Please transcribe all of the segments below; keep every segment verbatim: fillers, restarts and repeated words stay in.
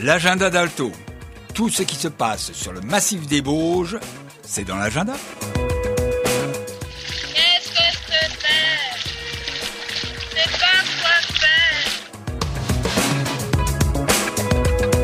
L'agenda d'Alto. Tout ce qui se passe sur le massif des Bauges, c'est dans l'agenda. Qu'est-ce que c'est? C'est pas quoi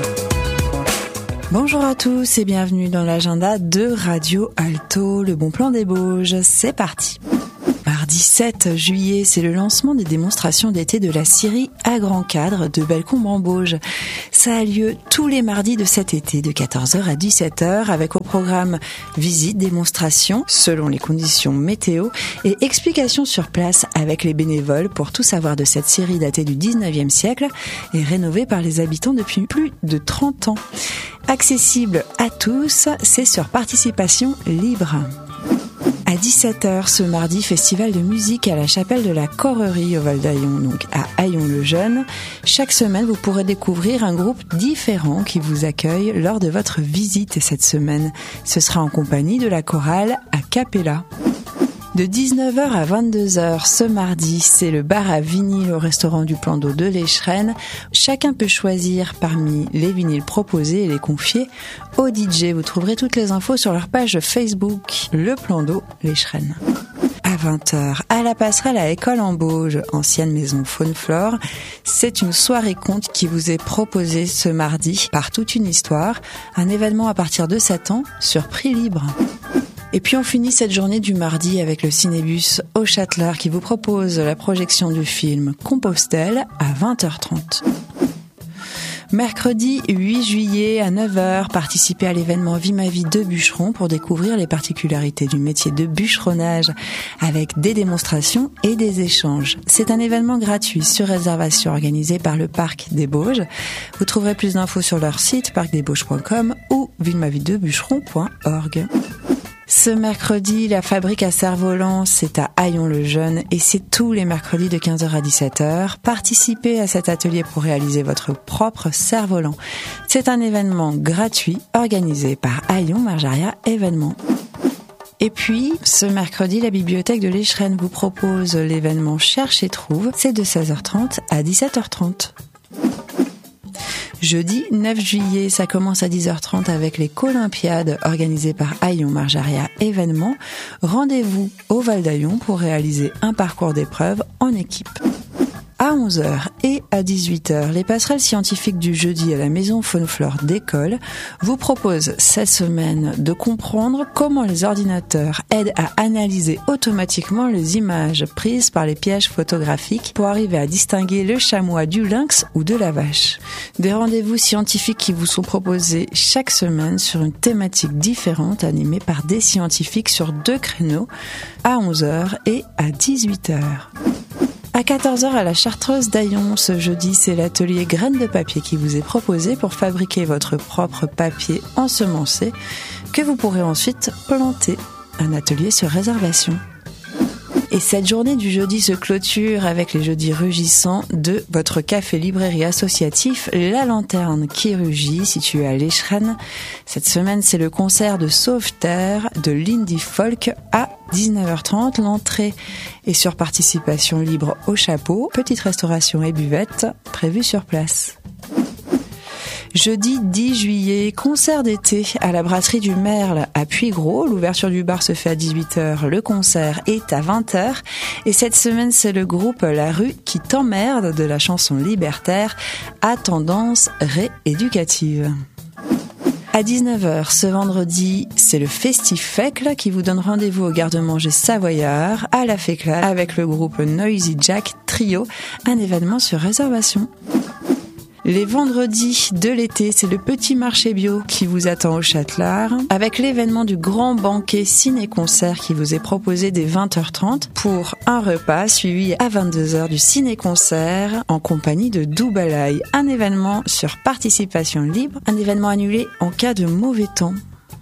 faire. Bonjour à tous et bienvenue dans l'agenda de Radio Alto, le bon plan des Bauges. C'est parti. Mardi sept juillet, c'est le lancement des démonstrations d'été de la scierie à grand cadre de Bellecombe en Bauges. Ça a lieu tous les mardis de cet été de quatorze heures à dix-sept heures avec au programme visite, démonstration selon les conditions météo et explications sur place avec les bénévoles pour tout savoir de cette scierie datée du dix-neuvième siècle et rénovée par les habitants depuis plus de trente ans. Accessible à tous, c'est sur participation libre. À dix-sept heures ce mardi, festival de musique à la chapelle de la Correrie au Val d'Aillon, donc à Aillon-le-Jeune. Chaque semaine, vous pourrez découvrir un groupe différent qui vous accueille lors de votre visite cette semaine. Ce sera en compagnie de la chorale a cappella. De dix-neuf heures à vingt-deux heures ce mardi, c'est le bar à vinyle au restaurant du Plan d'eau de l'Échrennes. Chacun peut choisir parmi les vinyles proposés et les confier au D J. Vous trouverez toutes les infos sur leur page Facebook, le Plan d'eau l'Échrennes. À vingt heures, à la passerelle à École en Bauges, ancienne maison Faune-Flore, c'est une soirée conte qui vous est proposée ce mardi par Toute une histoire, un événement à partir de sept ans sur prix libre. Et puis on finit cette journée du mardi avec le Cinébus au Châtelard qui vous propose la projection du film Compostelle à vingt heures trente. Mercredi huit juillet à neuf heures, participez à l'événement Vie ma vie de bûcheron pour découvrir les particularités du métier de bûcheronnage avec des démonstrations et des échanges. C'est un événement gratuit sur réservation organisé par le Parc des Bauges. Vous trouverez plus d'infos sur leur site parc des bauges point com ou vie ma vie de bûcheron point org. Ce mercredi, la fabrique à cerf-volant, c'est à Aillon-le-Jeune et c'est tous les mercredis de quinze heures à dix-sept heures. Participez à cet atelier pour réaliser votre propre cerf-volant. C'est un événement gratuit organisé par Aillon Marjaria Événements. Et puis, ce mercredi, la bibliothèque de l'Échrennes vous propose l'événement Cherche et Trouve. C'est de seize heures trente à dix-sept heures trente. Jeudi neuf juillet, ça commence à dix heures trente avec les Colympiades organisées par Aillon Marjaria Événements. Rendez-vous au Val d'Aillon pour réaliser un parcours d'épreuves en équipe. À onze heures et à dix-huit heures, les passerelles scientifiques du jeudi à la maison Faune-Flore d'école vous proposent cette semaine de comprendre comment les ordinateurs aident à analyser automatiquement les images prises par les pièges photographiques pour arriver à distinguer le chamois du lynx ou de la vache. Des rendez-vous scientifiques qui vous sont proposés chaque semaine sur une thématique différente animée par des scientifiques sur deux créneaux à onze heures et à dix-huit heures. À quatorze heures à la Chartreuse d'Aillon, ce jeudi, c'est l'atelier graines de papier qui vous est proposé pour fabriquer votre propre papier ensemencé que vous pourrez ensuite planter. Un atelier sur réservation. Et cette journée du jeudi se clôture avec les jeudis rugissants de votre café-librairie associatif La Lanterne qui rugit, situé à l'Échrennes. Cette semaine, c'est le concert de Sauveterre de l'Indie Folk à dix-neuf heures trente. L'entrée est sur participation libre au chapeau. Petite restauration et buvette prévue sur place. Jeudi dix juillet, concert d'été à la brasserie du Merle à Puygros. L'ouverture du bar se fait à dix-huit heures, le concert est à vingt heures. Et cette semaine, c'est le groupe La Rue qui t'emmerde de la chanson libertaire à tendance rééducative. À dix-neuf heures, ce vendredi, c'est le Festif Fécle qui vous donne rendez-vous au garde-manger Savoyard à la Fécla avec le groupe Noisy Jack Trio, un événement sur réservation. Les vendredis de l'été, c'est le petit marché bio qui vous attend au Châtelard avec l'événement du grand banquet ciné-concert qui vous est proposé dès vingt heures trente pour un repas suivi à vingt-deux heures du ciné-concert en compagnie de Doubalaï. Un événement sur participation libre, un événement annulé en cas de mauvais temps.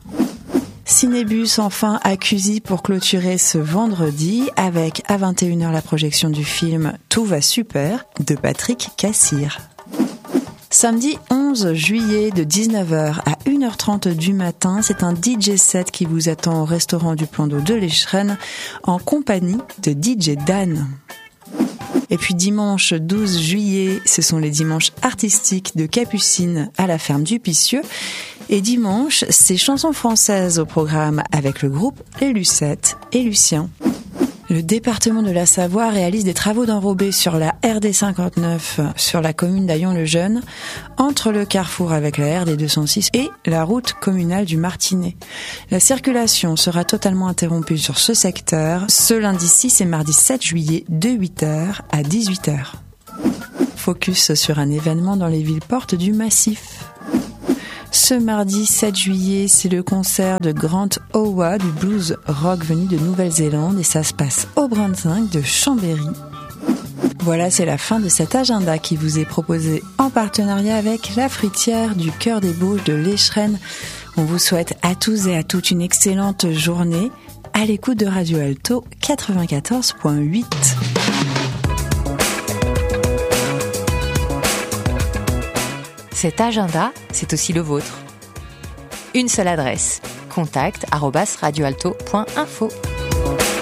Cinébus enfin à Cusy pour clôturer ce vendredi avec à vingt et une heures la projection du film Tout va super de Patrick Cassir. Samedi onze juillet de dix-neuf heures à une heure trente du matin, c'est un D J set qui vous attend au restaurant du Plan d'eau de l'Échrennes en compagnie de D J Dan. Et puis dimanche douze juillet, ce sont les dimanches artistiques de Capucine à la ferme du Picieux. Et dimanche, c'est chansons françaises au programme avec le groupe Les Lucettes et Lucien. Le département de la Savoie réalise des travaux d'enrobés sur la R D cinquante-neuf sur la commune d'Aillon-le-Jeune, entre le carrefour avec la R D deux cent six et la route communale du Martinet. La circulation sera totalement interrompue sur ce secteur ce lundi six et mardi sept juillet de huit heures à dix-huit heures. Focus sur un événement dans les villes portes du Massif. Ce mardi sept juillet, c'est le concert de Grant Owa du blues rock venu de Nouvelle-Zélande et ça se passe au Brunswick de Chambéry. Voilà, c'est la fin de cet agenda qui vous est proposé en partenariat avec la fruitière du Cœur des Bauges de l'Écheren. On vous souhaite à tous et à toutes une excellente journée à l'écoute de Radio Alto quatre-vingt-quatorze virgule huit. Cet agenda, c'est aussi le vôtre. Une seule adresse, contact arobase radioalto point info.